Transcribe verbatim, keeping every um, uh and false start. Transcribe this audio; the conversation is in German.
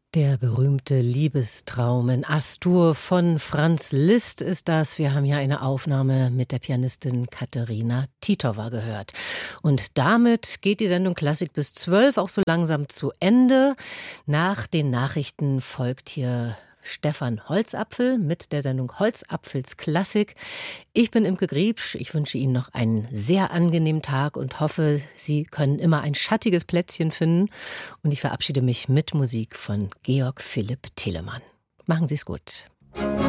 Der berühmte Liebestraum in Astur von Franz Liszt ist das. Wir haben ja eine Aufnahme mit der Pianistin Katerina Titova gehört. Und damit geht die Sendung Klassik bis zwölf auch so langsam zu Ende. Nach den Nachrichten folgt hier Stefan Holzapfel mit der Sendung Holzapfels Klassik. Ich bin Imke Griebsch. Ich wünsche Ihnen noch einen sehr angenehmen Tag und hoffe, Sie können immer ein schattiges Plätzchen finden. Und ich verabschiede mich mit Musik von Georg Philipp Telemann. Machen Sie es gut.